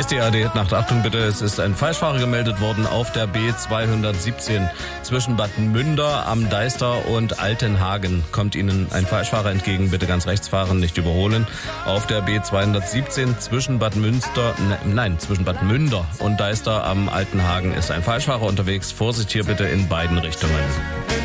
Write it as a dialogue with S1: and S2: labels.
S1: Ist die ARD-Nacht. Achtung bitte, es ist ein Falschfahrer gemeldet worden auf der B217 zwischen Bad Münder am Deister und Altenhagen. Kommt Ihnen ein Falschfahrer entgegen, bitte ganz rechts fahren, nicht überholen. Auf der B217 zwischen Bad Münder und Deister am Altenhagen ist ein Falschfahrer unterwegs. Vorsicht hier bitte in beiden Richtungen.